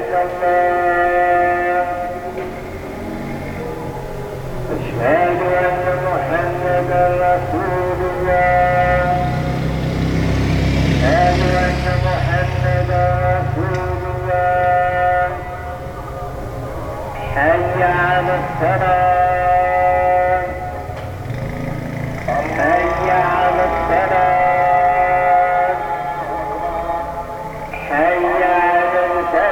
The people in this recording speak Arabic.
إلا الله أشهد أن محمدا رسول الله أشهد أن محمدا رسول الله حي على الصلاة